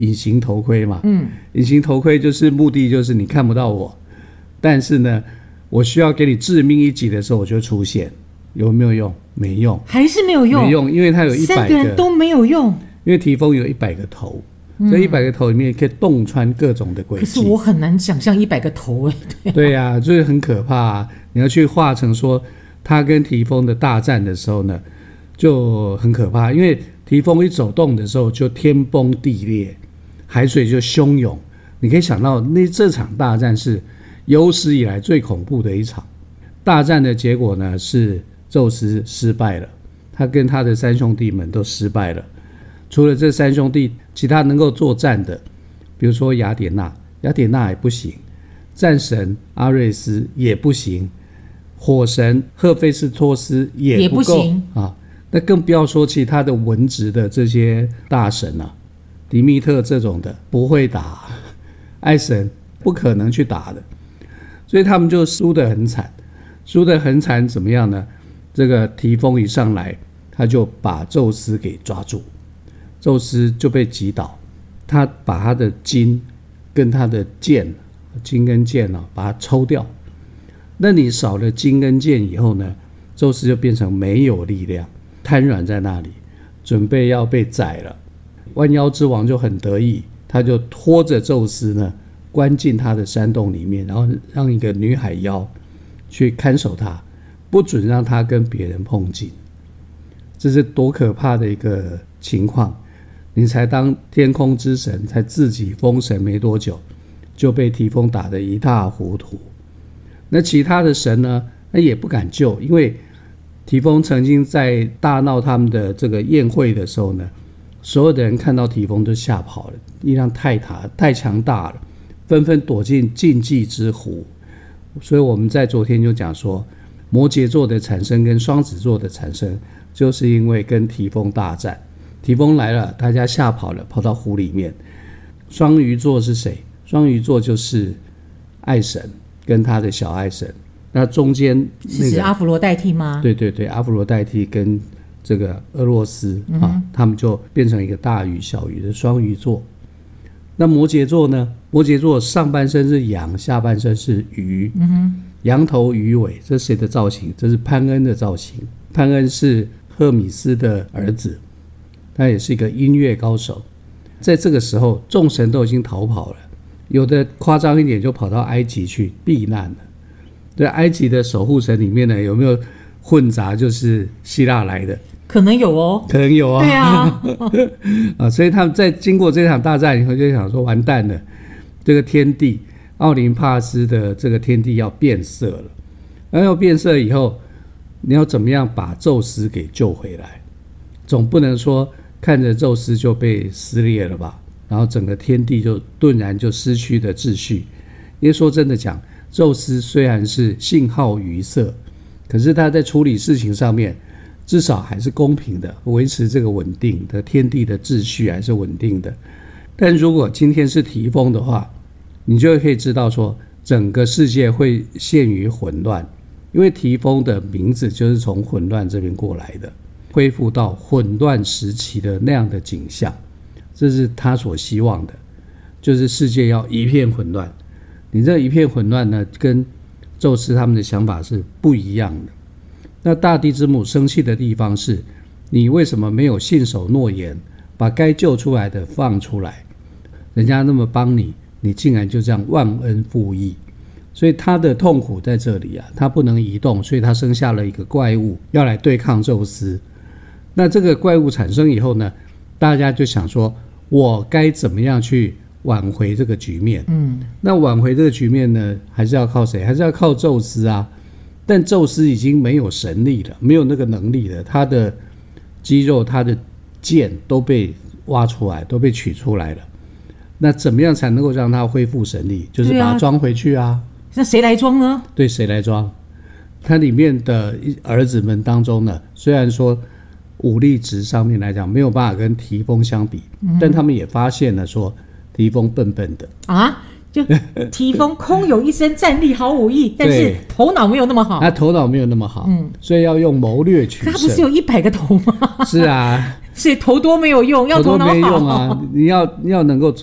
隐形头盔嘛。隐形头盔就是目的就是你看不到我，但是呢，我需要给你致命一击的时候我就出现。有没有用？没用， 还是没有用。 没用，因为它有100个，3 个人都没有用。 因为提丰有100个头，这100个头里面可以洞穿各种的轨迹。 可是我很难想象100个头对啊，所以很可怕啊。你要去画成说他跟提丰的大战的时候呢，就很可怕，因为提丰一走动的时候就天崩地裂，海水就汹涌。你可以想到这场大战是有史以来最恐怖的一场大战的结果呢，是宙斯失败了，他跟他的3兄弟们都失败了。除了这3兄弟，其他能够作战的，比如说雅典娜也不行，战神阿瑞斯也不行，火神赫菲斯托斯也不够行啊。那更不要说其他的文职的这些大神啊，迪密特这种的不会打，爱神不可能去打的，所以他们就输得很惨。输得很惨怎么样呢？这个提丰一上来，他就把宙斯给抓住，宙斯就被击倒，他把他的筋跟他的剑，筋跟剑把它抽掉。那你少了筋跟剑以后呢，宙斯就变成没有力量，瘫软在那里，准备要被宰了。弯腰之王就很得意，他就拖着宙斯呢，关进他的山洞里面，然后让一个女海妖去看守他，不准让他跟别人碰近。这是多可怕的一个情况！你才当天空之神，才自己封神没多久，就被提丰打得一塌糊涂。那其他的神呢，那也不敢救，因为提丰曾经在大闹他们的这个宴会的时候呢，所有的人看到提丰都吓跑了，力量太强大了，纷纷躲进禁忌之湖。所以我们在昨天就讲说，摩羯座的产生跟双子座的产生，就是因为跟提丰大战，提丰来了，大家吓跑了，跑到湖里面。双鱼座是谁？双鱼座就是爱神跟他的小爱神，那中间是指阿弗罗代替吗？ 对对对，阿弗罗代替跟这个俄罗斯他们就变成一个大鱼小鱼的双鱼座。那摩羯座呢？摩羯座上半身是羊，下半身是鱼，羊头鱼尾，这是谁的造型？这是潘恩的造型。潘恩是赫米斯的儿子，他也是一个音乐高手。在这个时候，众神都已经逃跑了，有的夸张一点就跑到埃及去避难了。对，埃及的守护神里面呢，有没有混杂就是希腊来的？ 可能有哦， 可能有啊。 对啊， 所以他们在经过这场大战以后，就想说完蛋了，这个天地奥林帕斯的这个天地要变色了。然后要变色以后，你要怎么样把宙斯给救回来？总不能说看着宙斯就被撕裂了吧？然后整个天地就顿然就失去了秩序。因为说真的讲，宙斯虽然是性好渔色，可是他在处理事情上面至少还是公平的，维持这个稳定的天地的秩序还是稳定的。但如果今天是提丰的话，你就可以知道说整个世界会陷于混乱，因为提丰的名字就是从混乱这边过来的，恢复到混乱时期的那样的景象，这是他所希望的，就是世界要一片混乱。你这一片混乱呢，跟宙斯他们的想法是不一样的。那大地之母生气的地方是，你为什么没有信守诺言，把该救出来的放出来？人家那么帮你，你竟然就这样忘恩负义。所以他的痛苦在这里啊，他不能移动，所以他生下了一个怪物要来对抗宙斯。那这个怪物产生以后呢，大家就想说，我该怎么样去挽回这个局面？那挽回这个局面呢，还是要靠谁？还是要靠宙斯啊。但宙斯已经没有神力了，没有那个能力了，他的肌肉他的剑都被挖出来，都被取出来了。那怎么样才能够让他恢复神力？就是把它装回去啊。 那谁来装呢？ 对，谁来装？他里面的儿子们当中呢，虽然说武力值上面来讲没有办法跟提丰相比，但他们也发现了说提丰笨笨的啊，就提丰空有一身战力好武艺，但是头脑没有那么好。 他头脑没有那么好，所以要用谋略取胜。 可他不是有100个头吗？ 是啊， 是头多没有用，要头多头脑好。 没用啊！你要能够